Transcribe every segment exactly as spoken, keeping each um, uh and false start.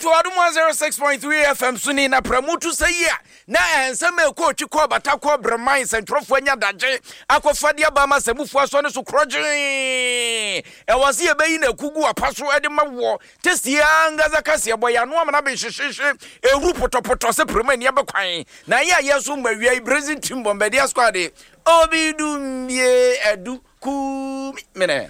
to Adum zero six point three F M Suni na pramutu sayia na ensema ekwo twiko batakwa bremai sentrofo anya daje akofade abama semufu aso ne so kroje e wase ye beyi na kugu apaso ede mawo tesia ngaza kase boya no amana be hwehwehwe ehuru potopoto se premani abekwan na ya yeso mawia Brazil team bombardier squad obidumie edu ku mene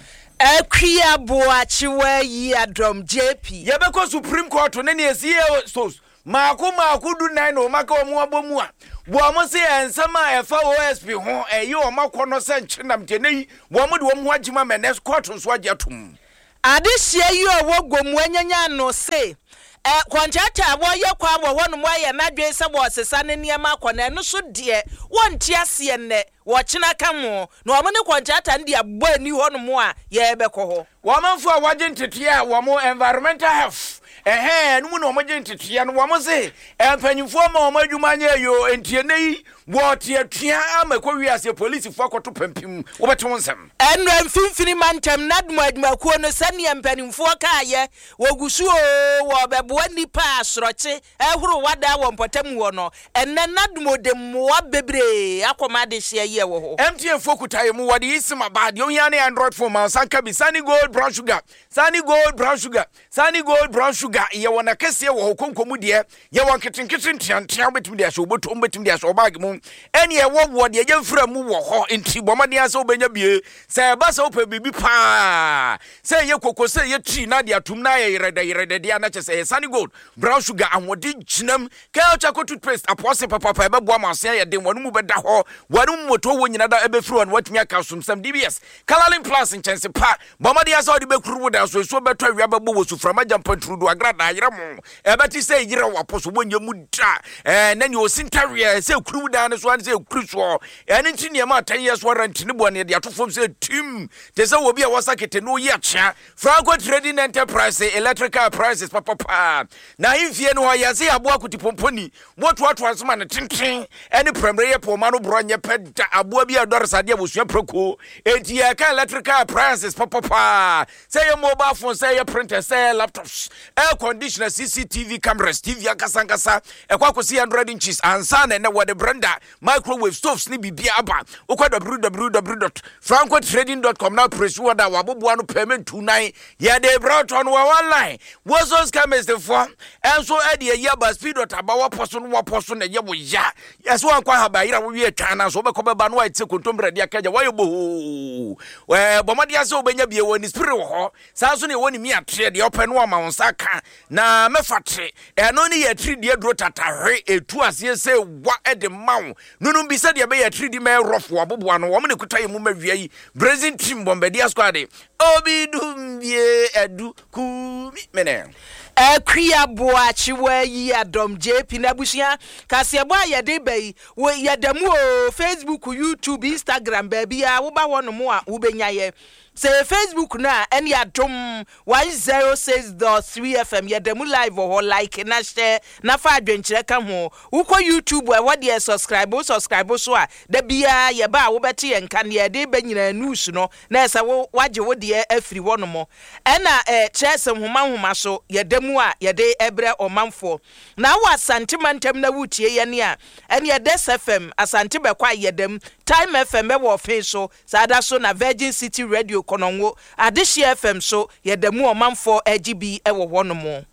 Ekia boachiwe yi adom J P. Yebeko Supreme Court ne ne esie so maako maako du nine no maka omu abomu a bo mo se ensema efa O S P ho eyi o makọ no se nchenam tenei bo mo de wo ho agima menes court nso agiatum. Ade hie yi o wogomu anyanya no se eh contractor aboye kwa wo hono mo aye nadwe se bo sesa ne niam akọ na no so de wonti ase ne wo chena ka mo na wo ne contractor ndi abbo ani hono mo a ye beko ho wo manfo a waje ntete a wo mo environmental health ehe no mu no mo je ntete no wo mo se empanyimfo ma wo madwuma nya yo entie nei wo tie tua amakọ wiase police fo akoto pampim wo beto nsem eno mfimfini mantem nadum adwumakuo no sane empanyimfo ka ye wogusu o wo bebo nipa asroche ehuru wada wo mpotam wo no enne nadum odem wo bebre akoma de hye ye wo ho M T N fo kutaye mu wode isima bad yo hia ne Android phone man sanka bi Sunny Gold brown sugar Sunny Gold brown sugar Sunny Gold brown sugar ye wona kese wo konkomu de ye won kitinkiti ntiantia betim de aso botom betim de aso bag mu ene ye wo wo de ye mfra mu wo ho enti bomade ase obenya bie se ba se opa bibi pa se ye kokose ye tri na de atum na ye yerede yerede de na chese Sunny Gold brown sugar anwode ginam ka cha ko toothpaste apose papa pa be bo amase ye de wonu mu beda ho wonu moto wo nyina da ebe fru on watumi aka sumsam D B S Calalin Plus in chance pa bomade ase odi be kuru da so so beto awia bebo wo suframa jampa trudu agrada ayira mo ebeti se yira waposo wonye mu da eh nani osintaria se kuru da ne so an se kuru so ene nti ne ma ten years warranty ne bo ne de atofom se tim te se obi a wasakete no ye acha Franco Trading Enterprise electrical prices papa pa na imfie no ya se abo akuti pomponi moto ato ansoma ne tenten ene premre ye po ma no bronye peda abo bi adore sade abosua proko enti ya ka electrical prices papa pa say your mobile phone say your printer say laptops air conditioner C C T V cameras T V akasankasa ekwa kosi one hundred inches ansa na na wode blender microwave stoves ni bibia aba ukwa w w w dot franco trading dot com na press order waboboa no payment two nine ya de brought on online wozos cameras the for enso e de ya ba speed dot abawa poso no waposo na ye wo ya yeso ankwa haba yira wo wie twana so be ko be ba no ite kontombre de akaja wayo bo we bomade ase obenya bie woni spirit wo ho sa so ne woni mi atre de open no ma wonsa ka na mefatre eno ne ya tri de dro tatahwe etu ase se wa e de mawo nunu bi se de be ya tri di me rough wo boboa no wo me kutaye mu mawia yi Brazil team bombardier squad obidum bie edu ku mene Ekia boachiwe yi adom J P na bushia kasebo ayede bei we yedemu o Facebook YouTube Instagram baby ya wo ba wono mo a wo benya ye say Facebook na any adom one oh six point three F M yedemu live ho like na share na fa adwenkyere ka ho uko YouTube e wo de subscribe subscribe so a da bia ye ba wo bete ye nka ne de ba nyina news no na esa wo waje wo de afiri wono mo ena eh chese homa homa so yedemu a yede ebre omanfo na wa asante mantem na wutie ye ne a ene yede F M asante be kwa yedem Time F M e wo fe so sada so na Virgin City Radio kononwo Adishie F M so yedemu omanfo A G B e wo hono mo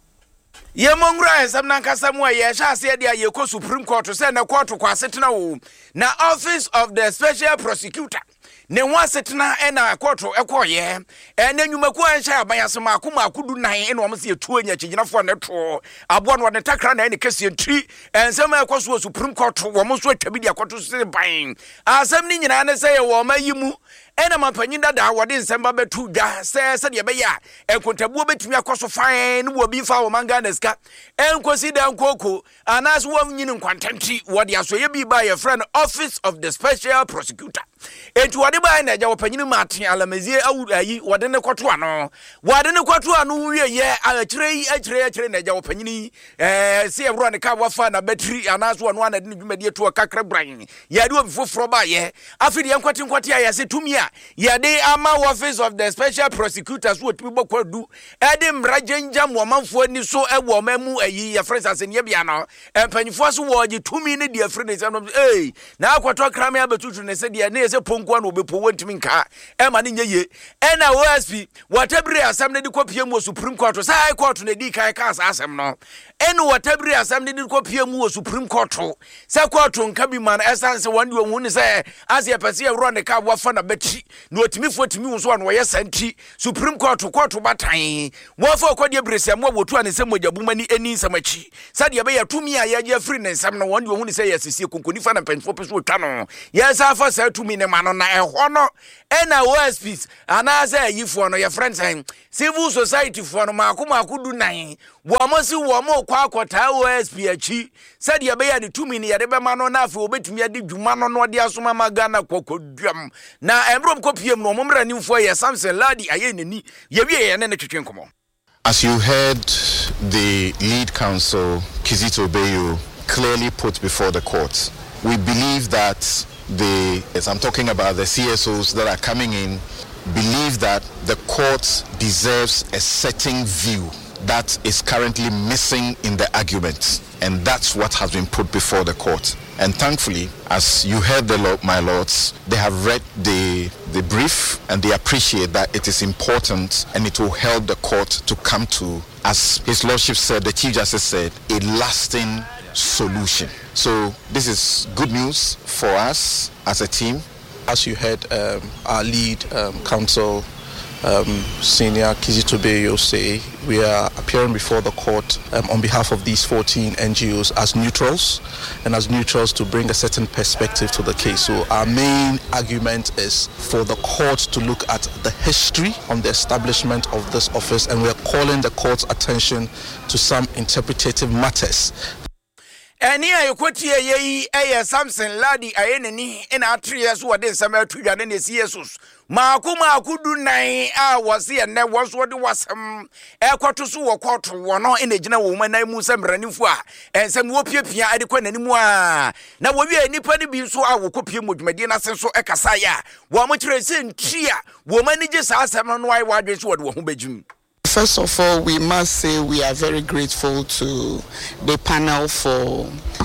ye mongra esam na nkasa mu ye sha ase de aye ko Supreme Court say na court kwa setena wo na Office of the Special Prosecutor ne ho asetena e na court ekoye e na nyumaku ansha abayasema akoma akudu nan e na omse etu anya chiginafo ne to abo no ne takra na ne kase ntri ensem ekoso Supreme Court wo mo so atwabi de akoto se ban asem ni nyina ne say wo mayimu ena mampanyin dada wode nsemba betu dwa se se de be ya enkontabuo betumi akoso fan ne wo bi fa wo manga na ska enkosi da nkoko anas wo nyini nkwantanti wode asoye bi ba ye friend Office of the Special Prosecutor entu wode ba na ja wo panyin maten alamazie awu ayi wode ne koto ano wode ne koto ano wie ye akire yi akire akire na ja wo panyin eh se ebro ne ka wo fa na battery anas wo no ana de dwumadi to kakra bran ya de obi foforo ba ye afide enkwati nkwati ya se tumia yade ama office of the special prosecutors wo tibi bokwadu ede mrajenjam wo manfo ni so e wo mamu ayi ya friends asenie bia no empanyfo so wo je tumi ne dia friends am eh na akwato krame abetutu ne se dia ne se ponko na obepo wontimi nka e ma ne nyeye e na O S P whatever asem ne di kopie mu Supreme Court sa high court ne di kai ka asem no e no whatever asem ne di kopie mu Supreme Court sa court nka bi man essence one you hu ne say as ye pese e ro ne ka wafa na beti no otimi fotimi wo so no ye santi Supreme Court court batan wo fa kwade brese mo wotu ane se mogabumani eni samachi sa de be ya tumi a ye je free ne nsam no one you hu ne say ye sisi konkoni fa na penfo peso otwa no ye sa fa sa tumi ne ma no na e ho no e na O S Ps ana say yifo no ye friends civil society for no makoma akudu nan wo mo si wo mo kwa akota O S P achi said ye be ya de tumi ne ye de be ma no na afi obetumi ade dwuma no no de asoma magana kokodwam na embrom kopiem no momra nimfo ye Samson Ladi aye nani ye wie ye ne ne twetwe nkomo. As you heard the lead counsel Kizito Beyo clearly put before the court, we believe that the as I'm talking about the C S Os that are coming in believe that the court deserves a certain view that is currently missing in the argument, and that's what has been put before the court. And thankfully, as you heard the Lord, my lords, they have read the the brief and they appreciate that it is important and it will help the court to come to, as His Lordship said, the Chief Justice said, a lasting solution. So this is good news for us as a team. As you heard um, our lead um, counsel, um, Senior Kizito Beyo say, we are appearing before the court um, on behalf of these fourteen N G Os as neutrals, and as neutrals to bring a certain perspective to the case. So our main argument is for the court to look at the history on the establishment of this office, and we are calling the court's attention to some interpretative matters. Eni ayokotie yeyi eye Samson Ladi ayeneni ina atria so wode nsam atudwa ne ne Jesus maakuma akudu nan a wose ene woso de wasam ekoto so wokoto wono ina gina wo manan mu samranifo a ensam wo piapia ade kwa nanimu a na wo wie nipa ne bi so a wo kopie modwumadi na sen so ekasa ya wo mo kire se ntia wo manige sa asam no ai wadwe so wode wo ho bejum. First of all, we must say we are very grateful to the panel for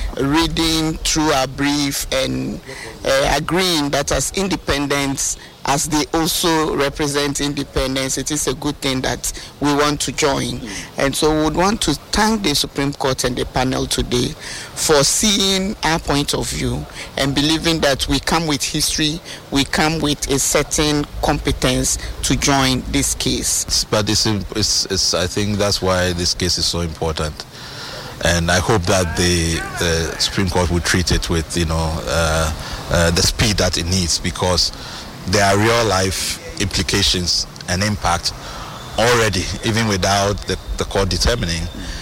reading through our brief and uh, agreeing that as independents, as they also represent independence, it is a good thing that we want to join. And so we would want to thank the Supreme Court and the panel today for seeing our point of view and believing that we come with history, we come with a certain competence to join this case. But it's, it's, it's, I think that's why this case is so important. And I hope that the, the Supreme Court will treat it with, you know, uh, uh, the speed that it needs, because there are real life implications and impact already, even without the, the court determining,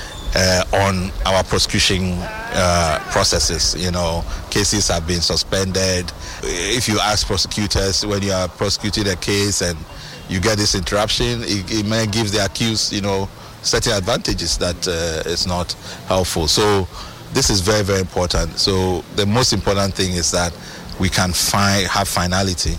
uh, on our prosecution uh, processes. You know, cases have been suspended. If you ask prosecutors when you are prosecuting a case and you get this interruption, it, it may give the accused, you know, certain advantages that uh, is not helpful. So this is very, very important. So the most important thing is that we can find have finality.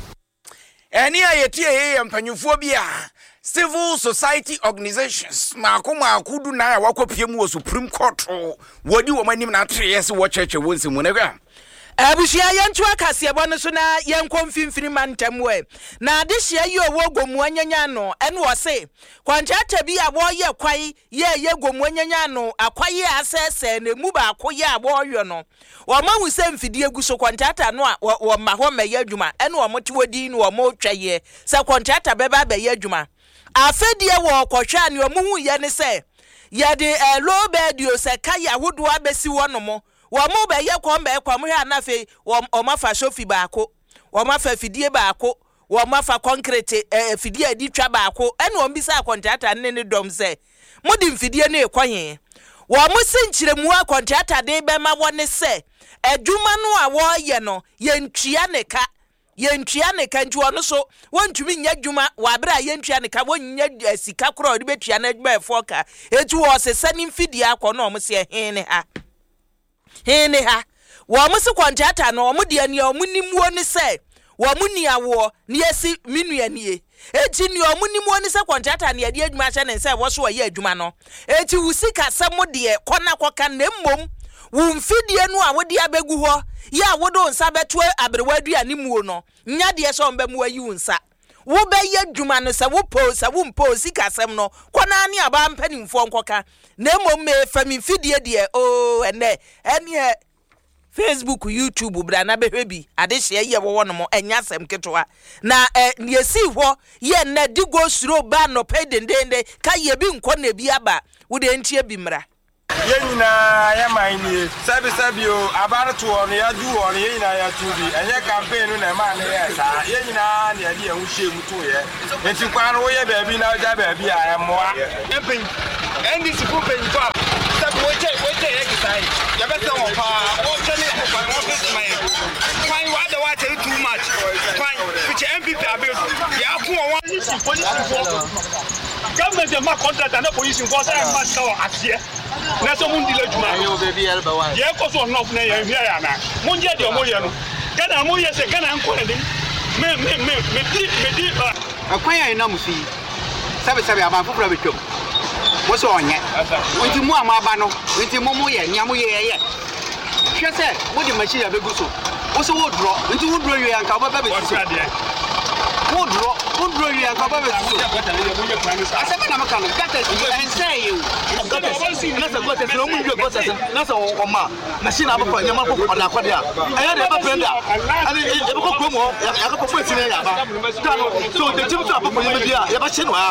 Any ayetie empanyufo bia civil society organizations makoma akudu na wakopie mu Supreme Court wodi wo manim na treyes wo cheche wonse mu nega abushia yentu akase ebo so na yenkom finfini mantamwe na adehia yi owo gomu anyanya no ene wo se kwanchata bi abo ye kwai ye ye gomu anyanya no akwai asese na mu ba akoye abo yo no wo ma wu se mfidie gu so kwanchata no a wo ma ho meye adwuma ene wo mote wodi no wo mo twaye se kwanchata beba be ye adwuma afedie wo kwhwa ne wo hu ye ne se ye de low bed yo se kaya hodo abesi wo no mo wo mo be ye kwom be kwom hwe na fe wo ma fa sofi baako wo ma fa fidie baako wo ma fa concrete eh, fidie adi twa baako ene wo mbisa contractor ne ne dom se modi mfidie ne ekwanyen wo mo sinchiremu a contractor de be ma woni se adwuma no a wo ye no ye ntwia ne ka ye ntwia ne ka nti wono so wontumi nya dwuma wa bra ye ntwia ne ka wonnya sika kro de betwia na adwuma efoka etu wo se sani mfidie akọ no mo se hen ne ha hene ha wo mo se contractor no mo de ani o mo nimuo ne se wo muni awo ne yesi minua nie eti ni omuni mu oni se contractor ne ade adwuma hye ne se wo so ye adwuma no eti wusika semo de kona koka na mmom wo mfidie no a wodi abegu ho ya wodo nsa beto abrewa aduane muo no nya de so mba mu ayi unsa wo be ye adwuma no se wo po se wo mpo sika sem no kona ne aba mpanimfo nkoka na mmom me fami mfidie de o ene ene Facebook, YouTube, bra na behwe bi ade hye ye wo no mo enya sem ketwa na eh yesi ho ye na di go suro ba no pedendende ka ye bi nko na bi aba wo de ntie bi mra ye nyina ya man ni sabi sabi o abara to on ya du on ye nyina ya tu bi enye campaign no na ma na ya sa ye nyina na de ehun hye mu to ye enti kwa no ye ba bi na ja ba bi a moa campaign N D C fu pen fa sabi wo che wo che ye kisai ya be se wo pa wo che ni ko pa wo be my fine wa the water too much fine which M P P abuse ya ku wo police government dey ma contract and police for say ma so asie na so mun dile juma yo baby elba wa ye ko so no na ye hia ya na mun je de mo ye no kana mo ye se kana nko de me me me me di me di akwan ya na musi sabe sabe aba fufura betwom wo so onye nti mu amaba no nti mo mo ye nya mo ye ye hwe se wo di machi ya begu so wo so wo dro nti wo dro ye anka baba betu wo dro wo dro ye anka baba betu asa kana makano gata en say you gata na sa gata so mu dro gata na sa o ma machine abako nya ma ko na kwade a aya de ba brenda ani e ko ko mo ya ko ko eti na ya ba so the team to abako nya bia ya ba che no a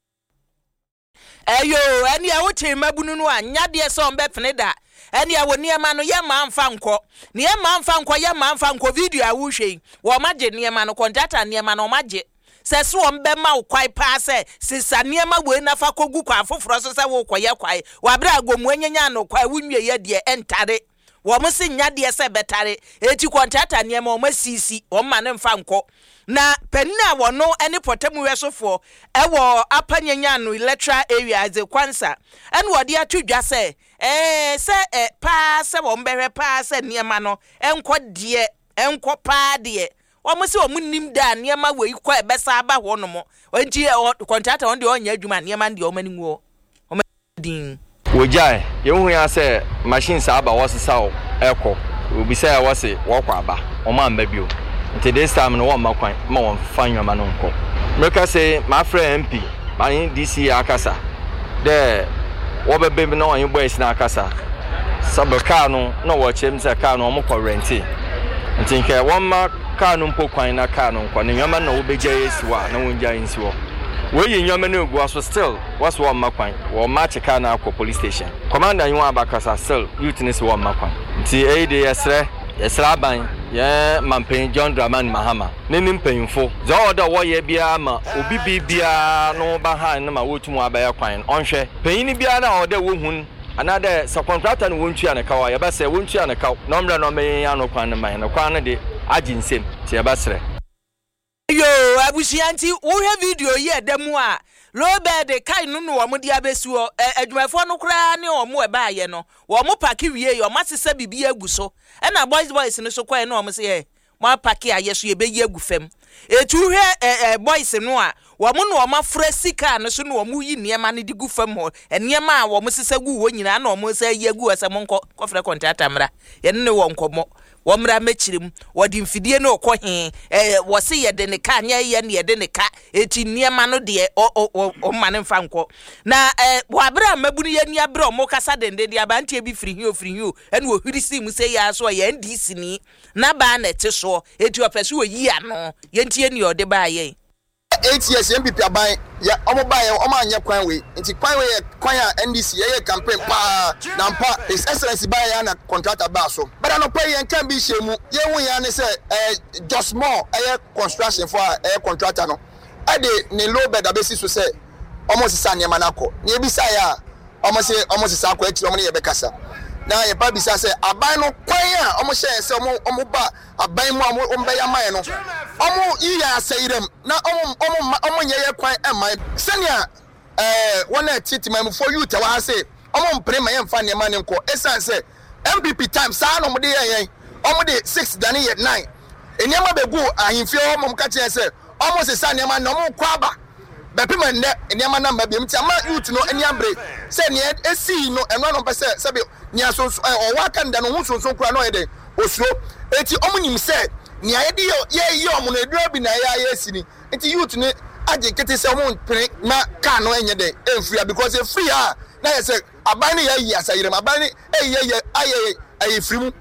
eyo eni a wote mabunu no anya de so mbe fneda eni a woni ema no ye ma mfa nko ne ye ma mfa nko ye ma mfa nko video a wo hwe wo maje ne ema no contractor ne ema no maje se so mbe ma kwai pa se sisa ne ema we na fa kogu kwa afoforo so se wo koye kwai wa bra agomu anyanya no kwai wunwie ye de entare wo mo se nya de se betare eti contractor ne ema o ma sisi o ma ne mfa nko na penina wono ene potemu wesofo ewo apanyanya no electoral area as a kwansa ene wode atudwa se eh se eh, pa se wo mbehwe pa se niema no enko de enko pa de wo mo se wo nim da niema we ko ebesa aba ho no mo onti contractor on de onya adwuma niema de o mani nguo o din wojai ye hu ya se machine sa aba wo sesa o eko obi se wo se wo kwa aba o ma mba bio nti this time no one makwan ma won fanwa ma no nko meka say my friend M P my D C akasa de wo bebe no wan boys na akasa sabaka no no wo chem say car no mo ko renti nti nke won ma car no mpo kwan na car no nko ne nyama na wo beja yesiwa na won ja yinsiwo we yi nyama na egu aso still was one makwan wo ma che car na akọ police station commander yin abakasa still youth ni se wo makwan nti e de yesre yesra ban ye mampen John Dramani Mahama neni mpanyimfo zo oda wo ye bia ma obi bibia no ba ha na ma wotumu abaya kwan onhwe panyini bia na oda wo hun another sa contractor no wontua na kawa ye ba se wontua na kaw no mra no me ya no kwan na man na kwan na de aginsem ti ye ba sere yo abusianti wo hwe video ye demu a Robert kai no no wo de abesuo adwumafo no kra ne wo mo e ba ye no wo mo paki wie yo masesa bibia agu so e na boys boys no so kwai no wo se eh mo paki ayeso ye be ye agu fam etu hwe boys no a wo mo no wo mafra sika no so no wo mo yi niema ne digu fam ho niema a wo mo sesa gu wo nyina na wo mo se ye agu asa mo nko kofra contractor mra ye ne wo nkomo wo mra mechirim wo di mfidie no ko he eh wo se ye de ne ka nya ye ne ye de ne ka eti niema no de o o ma ne mfa nko na eh wo abra mabunu ye ni abra mo kasa dende de abantie bi firi hi ofiri hi ene wo hwirisi mu se ya so ye N D C ni na ba na te so eti opese wo yi ano ye ntie ni ode ba ye eight years M P P aban ya omo ba ye omo anya kwan we nti kwan we kwan ya N D C ye campaign pa na mpa his excellency ba ya na contractor ba so but no pay yan kan bi shemu ye hu ya ne say eh just more eh construction for eh contractor no e de ne low bed abesi so say omo sisa ne manako ne bi sa ya omo se omo sisa ko eti omo ne ye be kasa na ye pa bi sa say aban no kwan a omo share say omo omo ba aban mu omo be ya man no omo iya sayirem na omo omo omo nyeye kwan emai senia eh wona titi mam for you te wa say omo mpre ma yemfa ne ma ne nko esan say M P P time sa no mo de yen omo de six dani ye nine eniama begu ahimfie ho mom ka che se almost say eniama no mo kwaba bepema nne eniama na mba biem ti ama youth no eniambre se ne esi no eno no pese se be nia so o wa kan da no hu so so kura no yede osuro eti omunyim se nia yede ye ye omo no edura bi na ya ya esi ni eti youth ni age kete se omo pere na ka no enye de enfria because e free ha na ye se aban ni ya yi asayire ma aban ni e ye ye aye aye free mu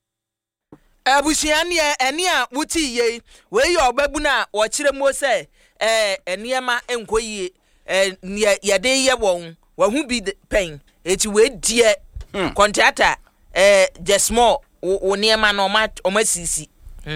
abusiane ene a wuti ye we ye obabu na wo kire mo se eh eniema enkoyie eh yade ye won wa hu bi pen eti we die contractor eh just small wo niema no ma o ma sisi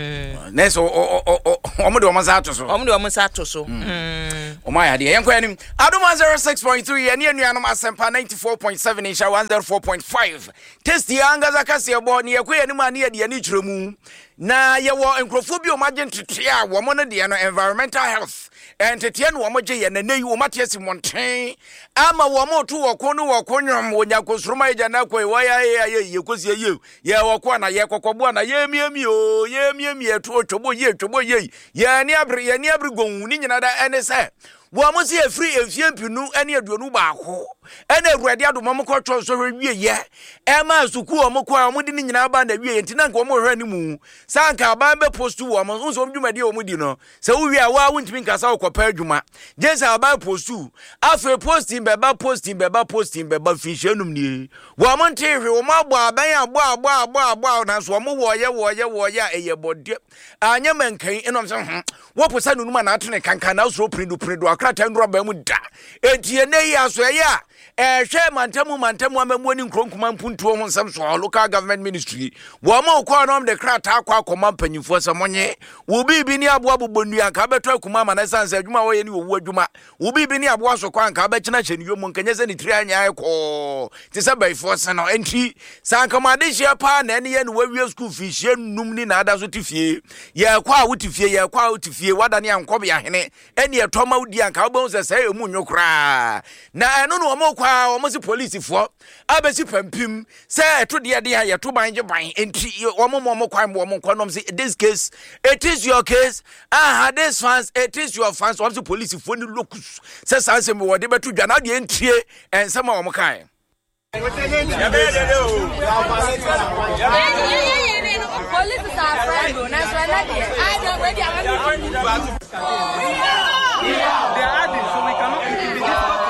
mm neso o o o mo de o ma sa to so o mo de o ma sa to so mm o ma ya de yenko anim adoma zero six point three ene anuanom asempa ninety-four point seven insha one oh four point five test yanga zakase ebo ne yekoye anim ane ye de ne kiremu na ye wo enkrofo bi o ma gentete a wo mo no de no environmental health entetie no wo je ye na nei wo mate simonten ama wo mo to wo ko no wo ko nwom wo nya kosuruma eja na koi wo ya ya ye kosie ye ye wo ko na ye kokobo na ye miemi o ye miemi etu otwobo ye twobo ye ye ni abre ye ni abre gon ni nyina da ene se wo mo se free efie mpinu ene aduonu ba ko ene awurade adom mo ko tro so wie ye e ma suku o mo ko o mo di ni nyina ba na wie ntina nka o mo hwe ni mu sanka ba be post wo mo nso dwumade o mo di no se wo wie a wa wontimi nka sa ko pa adwuma jesa ba postu afa posting be ba posting be ba posting be ba fishenum ni wo mo nte hwe wo ma gbo aban agbo agbo agbo agbo na so mo wo ye wo ye wo ye eye bode anya mankan enom se hm wo posa nunu ma na atene kankan na so prindu prindu akrata ndro ba mu da etie ne ya so ya eh hwe mantamu mantamu amamu ni nkronkuma mpuntuo ho nsam so local government ministry wo ma ko anom de krata akwa akoma mpanyimfo samonye wo bibi ni aboa bobonu anka beto akuma ma na sanse adwuma wo ye ni wo adwuma wo bibi ni aboa so kwa anka be kina hyeni yomu nkanye se ni tiri anya ko ti se bai force no enti sanka ma de hia pa na ene ye ni wawie school fi hia num ni na ada so tifie ye kwa wo tifie ye kwa wo tifie wada ni ankob ya hene ene ye toma wudi anka wo bon se se emu nwokra na eno no mo kwa o mo si police fo abesi pampim se eto de de ya to ban je ban enti o mo mo kwa mo mo kwanom say this case it is your case ah this fans it is your fans o si police fo ni locus se sanse me wo de beto dwa na de entie ensema o mo kan police is our friend na so na de I know where they are they are adding so we cannot be this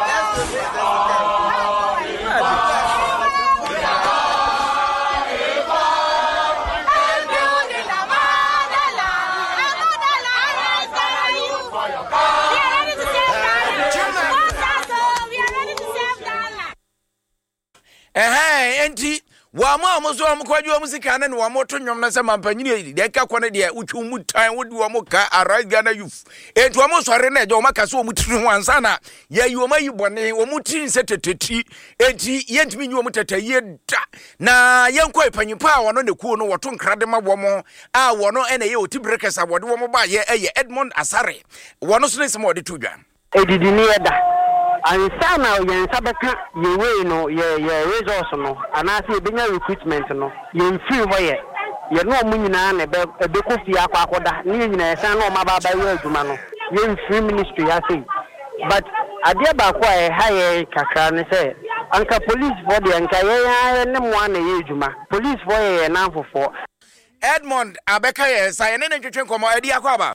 eh enti wa ma mo so mo kwadwo musika na wa mo to nwom na se mampanyini de ka kone de utwu mutan wodi wa mo ka arise Ghana youth enti wa mo sore na je o maka so o mutiri ho ansa na ye yi o mayi bone o mutiri se teteti enti ye ntimi nyi o mutataye da na ye nkoi panyimpa a wono ne kuo no woto nkrade mabo mo a wono ene ye otibrekes abode wo mo ba ye eye Edmond Asare wono so ne se mo de tudwa edidi ni eda ansana yensa beka yewe no ye ye resource no anase ebenya recruitment no ye mfiri ho ye ye no mu nyina na be bekofi akwa akoda ni nyina yesan no ma baba ye adwuma no ye mfiri ministry ya sei but ade ba kwa e ha ye kakra ne se anka police for the anka ye ya ne mo na ye adwuma police for ye na fofo Edmond abeka ye sa ye ne ntwetwe komo adi akwa ba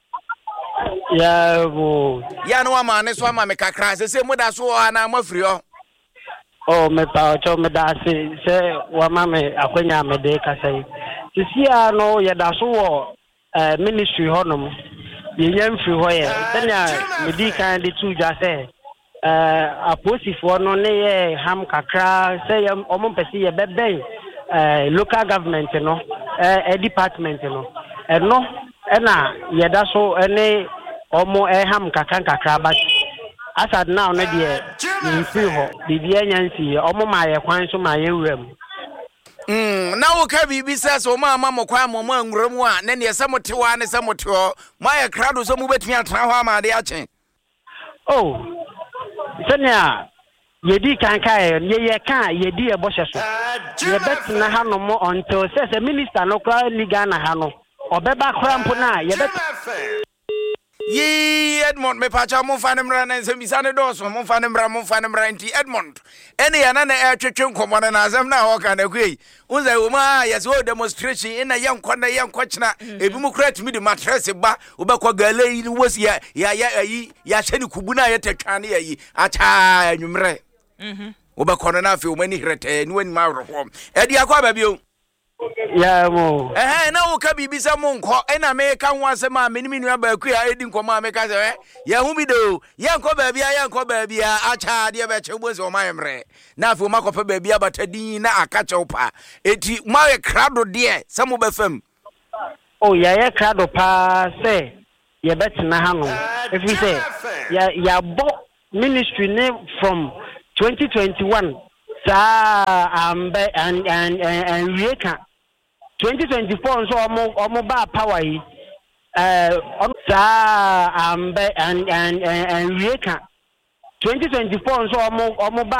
ya bo ya no ama ne so ama me kakra se se muda so ana mafiri o oh me pa cho me da se se wa ma me akwanya me de ka sai sisia no ye da so wo eh ministry honom ye nyam firi ho ye tania me di kan de tu ja se eh aposifo no ne ye ham kakra se ye omo pesi ye beben eh local government no eh department no eh no ena ye da so ene omo eham kakan kakra ba asad now na de nfi ho bibia nyansi omo ma ye kwan so ma ye wuram mm na wo ka bibi se so ma ma mokwa mo ma nwuram a ne ne se motewa ne se moteo ma ye krado so mu betumi atran ho ama de achen oh senya yedi kan kai ye ye kan yedi e bo hye so ye bet na ha no mo until se se minister no kra liga na ha no obeba krampo na ye be Ye Edmond me pacha mo fa nemra na nsem ne do so mo fa nemra mo fa nemra nti Edmond ene ya na na e twetwe nkomo na azam na ho ka na kwei unza wo ma yes wo demonstration ina ye nkwa na ye nkwa kina ebi mu kra timi de mattress ba wo be kwa gale yi wosi ya ya ya yi ya hyeni kubu na ye tetwa na yi acha anwumre mhm wo be kono na afi wo mani hrete ni wani ma wrohom e dia kwa ba bio ya mo eh na wo ka bibisa mo nko e na me ka ho asema me ni nua ba ku ya edi nkomo a me ka se ya hu bi do ya nko ba bia ya nko ba bia acha de be che bozo ma yemre na afi ma kopa ba bia batadin na aka che upa eti ma ye krado de se mo ba fam oh ya ye krado pa se ye betina ha no if we say ya ya bo ministry name from twenty twenty-one sa ambe and and and Rieka twenty twenty-four so omo omo ba power yi eh sa ambe and and and Rieka twenty twenty-four so omo omo ba